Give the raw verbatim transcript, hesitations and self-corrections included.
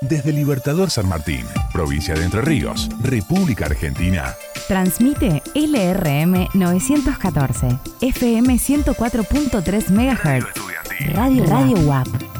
Desde Libertador San Martín, provincia de Entre Ríos, República Argentina. Transmite L R M novecientos catorce, F M ciento cuatro punto tres megahertz. Radio Radio U A P.